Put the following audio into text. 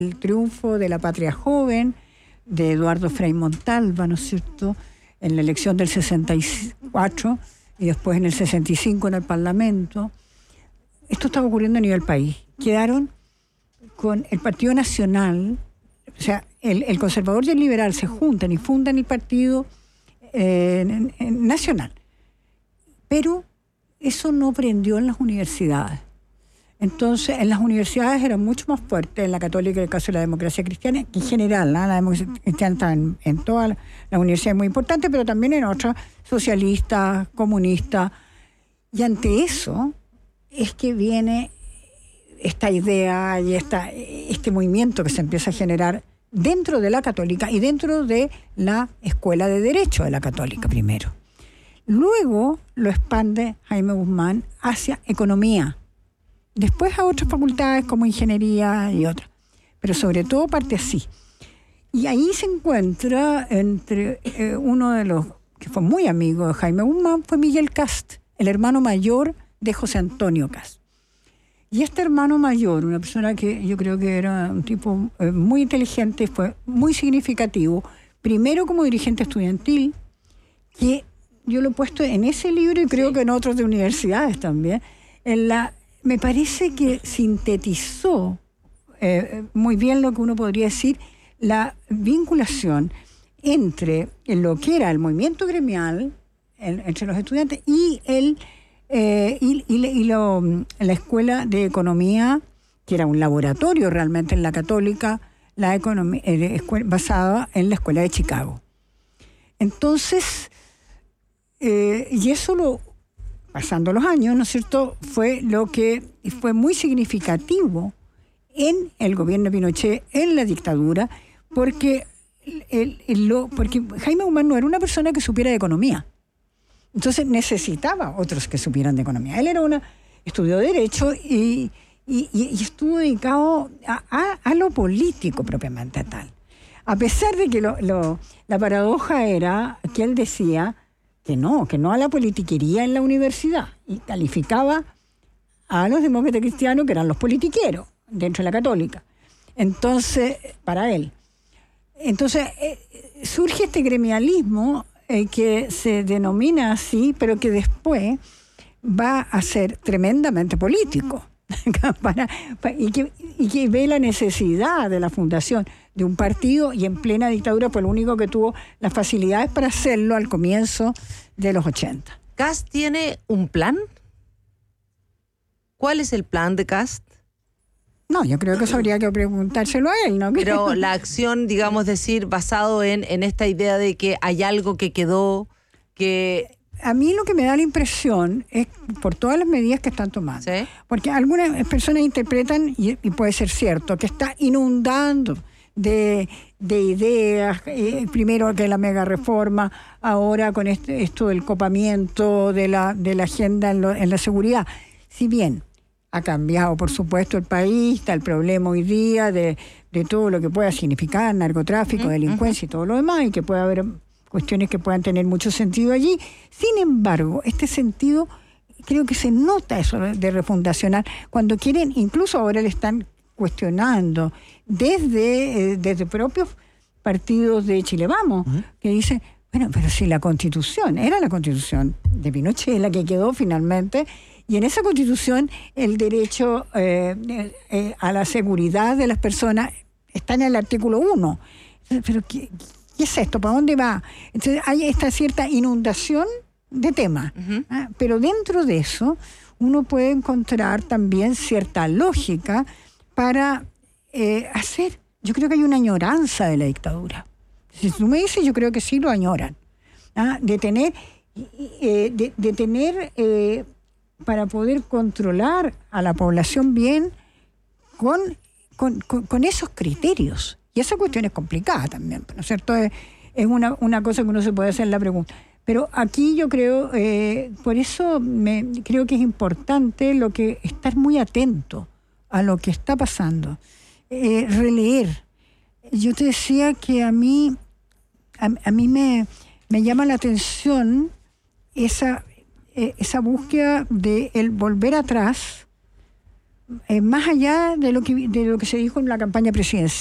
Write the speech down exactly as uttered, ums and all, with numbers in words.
el triunfo de la Patria Joven, de Eduardo Frei Montalva, ¿no es cierto?, en la elección del sesenta y cuatro y después en el sesenta y cinco en el Parlamento. Esto estaba ocurriendo a nivel país. Quedaron con el Partido Nacional, o sea, el, el conservador y el liberal se juntan y fundan el Partido eh, en, en, Nacional. Pero eso no prendió en las universidades. Entonces, en las universidades era mucho más fuerte, en la católica, en el caso de la democracia cristiana, que en general, ¿no? La democracia cristiana está en, en todas las la universidades muy importantes, pero también en otras, socialistas, comunistas. Y ante eso es que viene esta idea y esta, este movimiento que se empieza a generar dentro de la católica y dentro de la Escuela de Derecho de la católica primero. Luego lo expande Jaime Guzmán hacia economía. Después a otras facultades como ingeniería y otras. Pero sobre todo parte así. Y ahí se encuentra entre eh, uno de los que fue muy amigo de Jaime Guzmán, fue Miguel Cast, el hermano mayor de José Antonio Cast. Y este hermano mayor, una persona que yo creo que era un tipo eh, muy inteligente, fue muy significativo, primero como dirigente estudiantil, que yo lo he puesto en ese libro y creo sí. que en otros de universidades también, en la... Me parece que sintetizó eh, muy bien lo que uno podría decir, la vinculación entre lo que era el movimiento gremial, el, entre los estudiantes, y, el, eh, y, y, y lo, la Escuela de Economía, que era un laboratorio realmente en la Católica, la economía, eh, escuela, basada en la Escuela de Chicago. Entonces, eh, y eso lo... pasando los años, ¿no es cierto?, fue lo que fue muy significativo en el gobierno de Pinochet, en la dictadura, porque, el, el, lo, porque Jaime Guzmán no era una persona que supiera de economía. Entonces necesitaba otros que supieran de economía. Él era una, estudió Derecho y, y, y estuvo dedicado a, a, a lo político propiamente tal. A pesar de que lo, lo, la paradoja era que él decía que no, que no a la politiquería en la universidad, y calificaba a los demócratas cristianos, que eran los politiqueros, dentro de la católica. Entonces, para él. Entonces, eh, surge este gremialismo eh, que se denomina así, pero que después va a ser tremendamente político. para, para, y, que, y que ve la necesidad de la fundación de un partido, y en plena dictadura fue el único que tuvo las facilidades para hacerlo al comienzo de los ochenta. ¿Cast tiene un plan? ¿Cuál es el plan de Cast? No, yo creo que eso habría que preguntárselo a él, ¿no? Pero la acción, digamos, decir, basado en, en esta idea de que hay algo que quedó, que... A mí lo que me da la impresión es por todas las medidas que están tomando. ¿Sí? Porque algunas personas interpretan, y, y puede ser cierto, que está inundando de, de ideas, eh, primero que la mega reforma, ahora con este, esto del copamiento de la, de la agenda en, lo, en la seguridad. Si bien ha cambiado, por supuesto, el país, está el problema hoy día de, de todo lo que pueda significar narcotráfico, uh-huh, delincuencia uh-huh. y todo lo demás, y que puede haber cuestiones que puedan tener mucho sentido allí. Sin embargo, este sentido, creo que se nota eso de refundacional, cuando quieren, incluso ahora le están cuestionando desde, eh, desde propios partidos de Chile Vamos, uh-huh. que dicen, bueno, pero si la Constitución, era la Constitución de Pinochet la que quedó finalmente, y en esa Constitución el derecho eh, eh, a la seguridad de las personas está en el artículo uno. Pero ¿qué, qué es esto? ¿Para dónde va? Entonces hay esta cierta inundación de temas. Uh-huh. ¿eh? Pero dentro de eso uno puede encontrar también cierta lógica para eh, hacer. Yo creo que hay una añoranza de la dictadura. Si tú me dices, yo creo que sí lo añoran. ¿ah? De tener, eh, de, de tener eh, para poder controlar a la población bien con, con, con, con esos criterios. Y esa cuestión es complicada también, ¿no es cierto? Es, es una, una cosa que uno se puede hacer la pregunta. Pero aquí yo creo, eh, por eso me, creo que es importante lo que estar muy atento a lo que está pasando. Eh, releer. Yo te decía que a mí, a, a mí me, me llama la atención esa, eh, esa búsqueda de el volver atrás eh, más allá de lo que de lo que se dijo en la campaña presidencial.